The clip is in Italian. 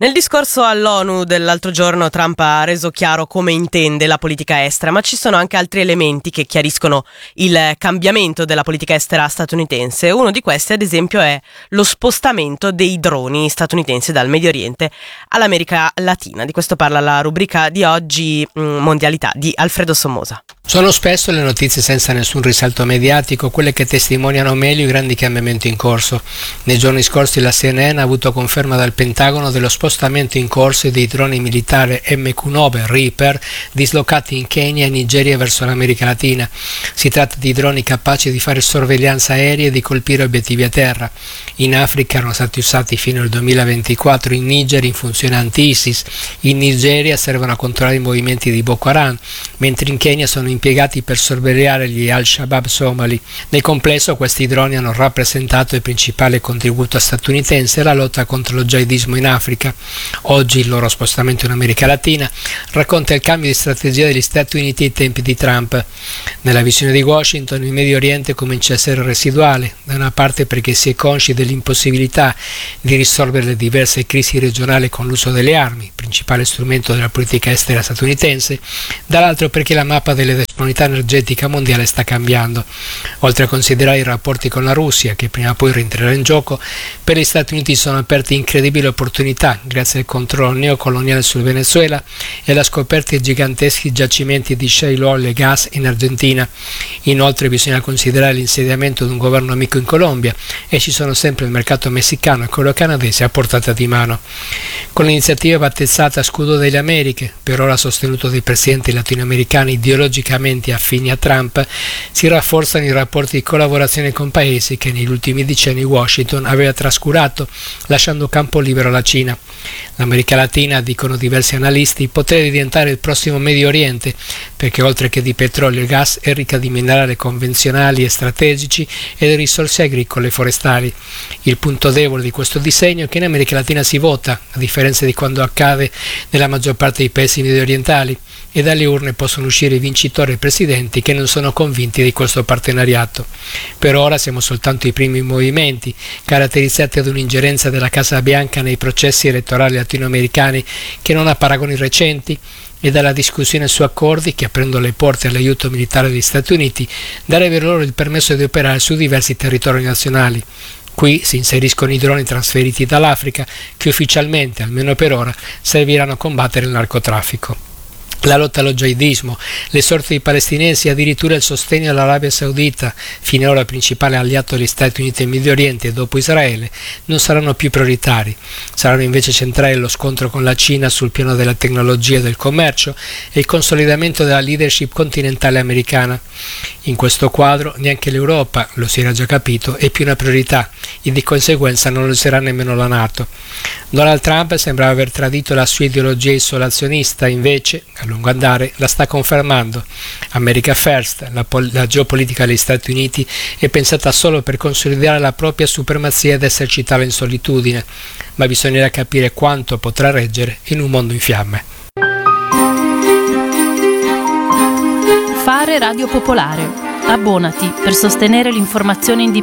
Nel discorso all'ONU dell'altro giorno Trump ha reso chiaro come intende la politica estera, ma ci sono anche altri elementi che chiariscono il cambiamento della politica estera statunitense. Uno di questi, ad esempio, è lo spostamento dei droni statunitensi dal Medio Oriente all'America Latina. Di questo parla la rubrica di oggi, Mondialità, di Alfredo Sommosa. Sono spesso le notizie senza nessun risalto mediatico quelle che testimoniano meglio i grandi cambiamenti in corso. Nei giorni scorsi la CNN ha avuto conferma dal Pentagono dello spostamento in corso dei droni militari MQ-9 Reaper dislocati in Kenya e Nigeria verso l'America Latina. Si tratta di droni capaci di fare sorveglianza aerea e di colpire obiettivi a terra. In Africa erano stati usati fino al 2024, in Niger in funzione anti-ISIS, in Nigeria servono a controllare i movimenti di Boko Haram, mentre in Kenya sono impiegati per sorvegliare gli Al-Shabaab somali. Nel complesso questi droni hanno rappresentato il principale contributo statunitense alla lotta contro lo jihadismo in Africa. Oggi il loro spostamento in America Latina racconta il cambio di strategia degli Stati Uniti ai tempi di Trump. Nella visione di Washington il Medio Oriente comincia a essere residuale, da una parte perché si è consci dell'impossibilità di risolvere le diverse crisi regionali con l'uso delle armi, principale strumento della politica estera statunitense, dall'altro perché la mappa delle disponibilità energetica mondiale sta cambiando. Oltre a considerare i rapporti con la Russia, che prima o poi rientrerà in gioco, per gli Stati Uniti sono aperte incredibili opportunità grazie al controllo neocoloniale sul Venezuela e alla scoperta di giganteschi giacimenti di shale oil e gas in Argentina. Inoltre bisogna considerare l'insediamento di un governo amico in Colombia e ci sono sempre il mercato messicano e quello canadese a portata di mano. Con l'iniziativa battezzata Scudo delle Americhe, per ora sostenuto dai presidenti latinoamericani ideologicamente affini a Trump, si rafforzano i rapporti di collaborazione con paesi che negli ultimi decenni Washington aveva trascurato, lasciando campo libero alla Cina. L'America Latina, dicono diversi analisti, potrebbe diventare il prossimo Medio Oriente, perché oltre che di petrolio e gas è ricca di minerali convenzionali e strategici e di risorse agricole e forestali. Il punto debole di questo disegno è che in America Latina si vota, a differenza di quando accade nella maggior parte dei paesi mediorientali, e dalle urne possono uscire vincitori e presidenti che non sono convinti di questo partenariato. Per ora siamo soltanto ai primi movimenti, caratterizzati ad un'ingerenza della Casa Bianca nei processi elettorali latinoamericani che non ha paragoni recenti, e dalla discussione su accordi che, aprendo le porte all'aiuto militare degli Stati Uniti, darebbero loro il permesso di operare su diversi territori nazionali. Qui si inseriscono i droni trasferiti dall'Africa che ufficialmente, almeno per ora, serviranno a combattere il narcotraffico. La lotta allo jihadismo, le sorti dei palestinesi e addirittura il sostegno all'Arabia Saudita, finora principale alleato degli Stati Uniti in Medio Oriente dopo Israele, non saranno più prioritari. Saranno invece centrali lo scontro con la Cina sul piano della tecnologia e del commercio e il consolidamento della leadership continentale americana. In questo quadro neanche l'Europa, lo si era già capito, è più una priorità e di conseguenza non lo sarà nemmeno la NATO. Donald Trump sembrava aver tradito la sua ideologia isolazionista, invece a lungo andare la sta confermando. America First, la geopolitica degli Stati Uniti, è pensata solo per consolidare la propria supremazia ed esercitarla in solitudine, ma bisognerà capire quanto potrà reggere in un mondo in fiamme. Fare Radio Popolare. Abbonati per sostenere l'informazione indipendente.